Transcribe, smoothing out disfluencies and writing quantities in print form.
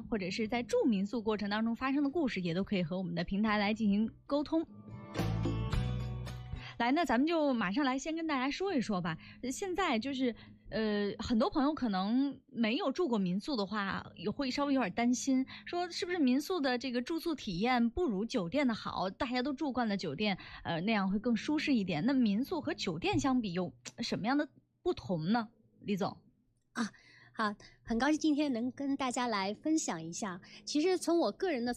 或者是在住民宿过程当中发生的故事，也都可以和我们的平台来进行沟通。来，那咱们就马上来先跟大家说一说吧。现在就是很多朋友可能没有住过民宿的话，也会稍微有点担心，说是不是民宿的这个住宿体验不如酒店的好？大家都住惯了酒店，那样会更舒适一点。那民宿和酒店相比有什么样的不同呢？李总好，很高兴今天能跟大家来分享一下。其实从我个人的